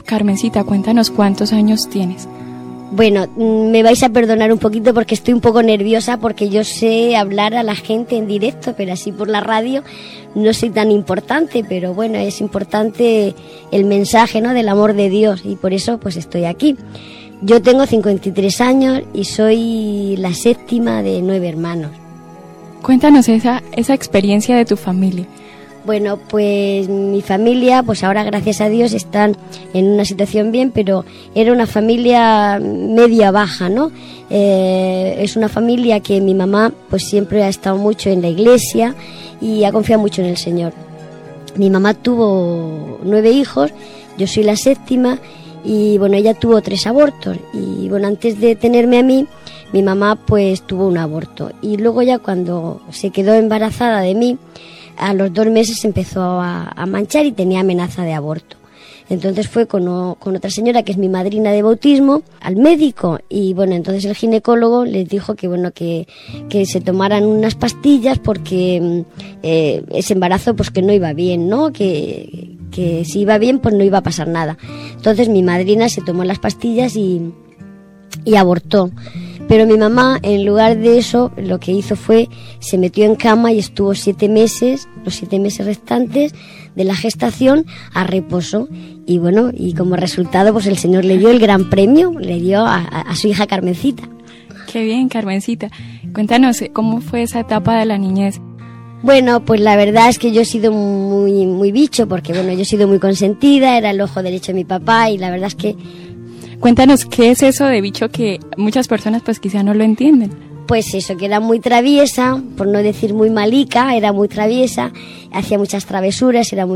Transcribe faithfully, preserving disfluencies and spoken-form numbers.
Carmencita, cuéntanos cuántos años tienes. Bueno, me vais a perdonar un poquito porque estoy un poco nerviosa porque yo sé hablar a la gente en directo, pero así por la radio no soy tan importante, pero bueno, es importante el mensaje, ¿no?, del amor de Dios y por eso pues estoy aquí. Yo tengo cincuenta y tres años y soy la séptima de nueve hermanos. Cuéntanos esa, esa experiencia de tu familia. Bueno, pues mi familia, pues ahora gracias a Dios están en una situación bien, pero era una familia media baja, ¿no? Eh, es una familia que mi mamá pues siempre ha estado mucho en la iglesia y ha confiado mucho en el Señor. Mi mamá tuvo nueve hijos, yo soy la séptima y bueno, ella tuvo tres abortos y bueno, antes de tenerme a mí, mi mamá pues tuvo un aborto y luego ya cuando se quedó embarazada de mí, a los dos meses empezó a, a manchar y tenía amenaza de aborto. Entonces fue con, o, con otra señora que es mi madrina de bautismo al médico y bueno, entonces el ginecólogo les dijo que bueno que, que se tomaran unas pastillas porque eh, ese embarazo pues que no iba bien, ¿no? Que, que si iba bien pues no iba a pasar nada. Entonces mi madrina se tomó las pastillas y, y abortó. Pero mi mamá, en lugar de eso, lo que hizo fue, se metió en cama y estuvo siete meses, los siete meses restantes de la gestación, a reposo. Y bueno, y como resultado, pues el Señor le dio el gran premio, le dio a, a, a su hija Carmencita. Qué bien, Carmencita. Cuéntanos, ¿cómo fue esa etapa de la niñez? Bueno, pues la verdad es que yo he sido muy, muy bicho, porque bueno, yo he sido muy consentida, era el ojo derecho de mi papá y la verdad es que... Cuéntanos, ¿qué es eso de bicho que muchas personas pues quizá no lo entienden? Pues eso, que era muy traviesa, por no decir muy malica, era muy traviesa, hacía muchas travesuras, era muy